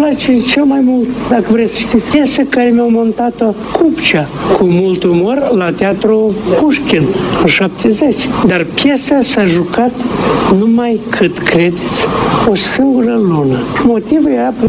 place cel mai mult, dacă vreți să știți, piesă care mi-au montat-o Cupcea, cu mult umor, la Teatru Pușkin, în 70. Dar piesa s-a jucat numai cât credeți, o singură lună. Motivul era